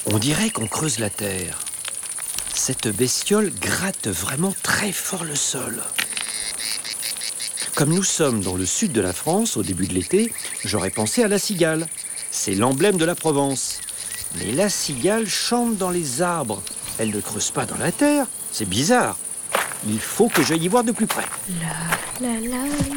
On dirait qu'on creuse la terre. Cette bestiole gratte vraiment très fort le sol. Comme nous sommes dans le sud de la France, au début de l'été, j'aurais pensé à la cigale. C'est l'emblème de la Provence. Mais la cigale chante dans les arbres. Elle ne creuse pas dans la terre. C'est bizarre. Il faut que j'aille y voir de plus près. La la la.